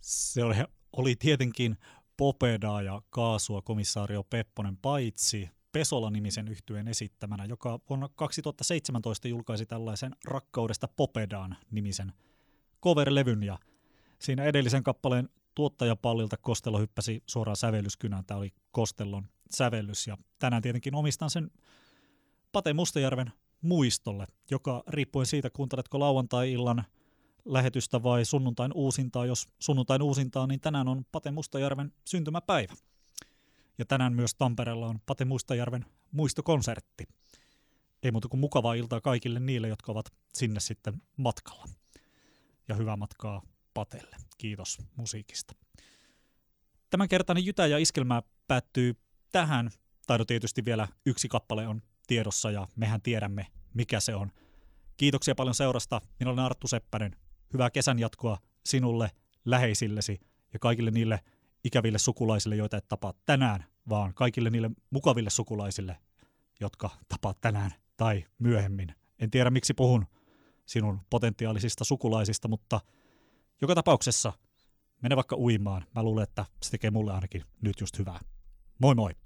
Se oli tietenkin Popedaa ja kaasua komissaario Pepponen, paitsi Pesola-nimisen yhtyeen esittämänä, joka vuonna 2017 julkaisi tällaisen Rakkaudesta Popedaan nimisen cover-levyn, ja siinä edellisen kappaleen tuottajapallilta Costello hyppäsi suoraan sävellyskynään. Tämä oli Costellon sävellys, ja tänään tietenkin omistan sen Pate Mustajärven muistolle, joka riippuen siitä, kuunteletko lauantai-illan lähetystä vai sunnuntain uusintaa. Jos sunnuntain uusintaa, niin tänään on Pate Mustajärven syntymäpäivä. Ja tänään myös Tampereella on Pate Mustajärven muistokonsertti. Ei muuta kuin mukavaa iltaa kaikille niille, jotka ovat sinne sitten matkalla. Ja hyvää matkaa Patelle. Kiitos musiikista. Tämänkertainen Jytä ja Iskelmää päättyy tähän. Tai tietysti vielä yksi kappale on tiedossa ja mehän tiedämme, mikä se on. Kiitoksia paljon seurasta. Minä olen Arttu Seppänen. Hyvää kesän jatkoa sinulle, läheisillesi ja kaikille niille ikäville sukulaisille, joita et tapaa tänään, vaan kaikille niille mukaville sukulaisille, jotka tapaat tänään tai myöhemmin. En tiedä, miksi puhun sinun potentiaalisista sukulaisista, mutta joka tapauksessa mene vaikka uimaan. Mä luulen, että se tekee mulle ainakin nyt just hyvää. Moi moi!